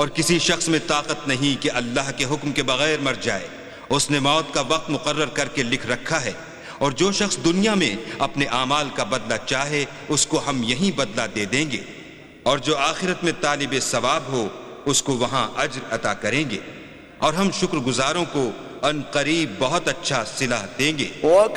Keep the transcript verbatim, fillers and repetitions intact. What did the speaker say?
और किसी शख्स में ताकत नहीं कि अल्लाह के हुक्म के बगैर मर जाए। उसने मौत का वक्त मुकर्रर करके लिख रखा है, और जो शख्स दुनिया में अपने आमाल का बदला चाहे उसको हम यही बदला दे देंगे, और जो आखिरत में तालिब सवाब हो उसको वहां अज्र अता करेंगे, और हम शुक्रगुजारों को अन करीब बहुत अच्छा सिला देंगे।